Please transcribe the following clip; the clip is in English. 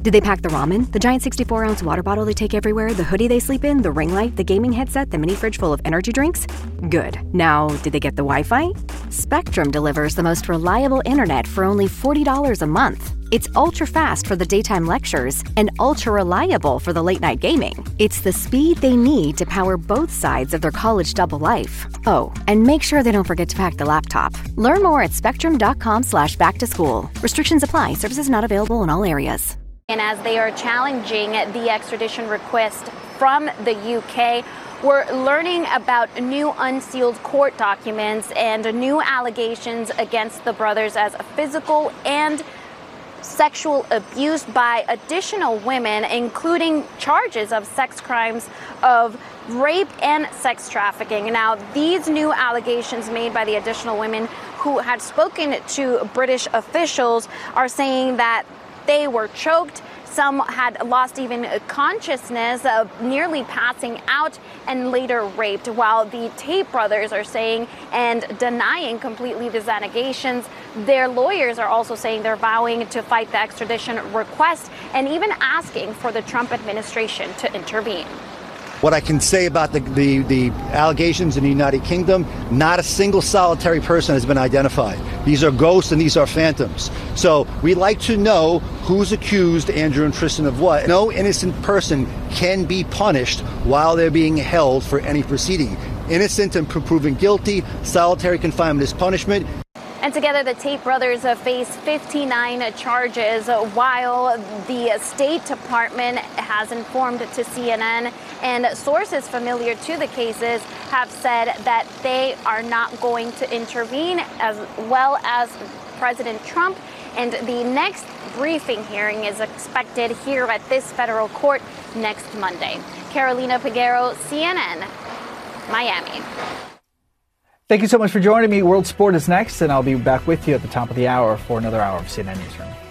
Did they pack the ramen, the giant 64-ounce water bottle they take everywhere, the hoodie they sleep in, the ring light, the gaming headset, the mini fridge full of energy drinks? Good. Now, did they get the Wi-Fi? Spectrum delivers the most reliable internet for only $40 a month. It's ultra-fast for the daytime lectures and ultra-reliable for the late-night gaming. It's the speed they need to power both sides of their college double life. Oh, and make sure they don't forget to pack the laptop. Learn more at spectrum.com/back-to-school. Restrictions apply. Services not available in all areas. And as they are challenging the extradition request from the UK, we're learning about new unsealed court documents and new allegations against the brothers as physical and sexual abuse by additional women, including charges of sex crimes, of rape and sex trafficking. Now, these new allegations made by the additional women who had spoken to British officials are saying that they were choked. Some had lost even consciousness, nearly passing out, and later raped, while the Tate brothers are saying and denying completely these allegations. Their lawyers are also saying they're vowing to fight the extradition request and even asking for the Trump administration to intervene. What I can say about the allegations in the United Kingdom, not a single solitary person has been identified. These are ghosts and these are phantoms. So we'd like to know who's accused Andrew and Tristan of what. No innocent person can be punished while they're being held for any proceeding. Innocent and proven guilty, solitary confinement is punishment. And together, the Tate brothers face 59 charges, while the State Department has informed to CNN, and sources familiar to the cases have said that they are not going to intervene, as well as President Trump. And the next briefing hearing is expected here at this federal court next Monday. Carolina Peguero, CNN, Miami. Thank you so much for joining me. World Sport is next, and I'll be back with you at the top of the hour for another hour of CNN Newsroom.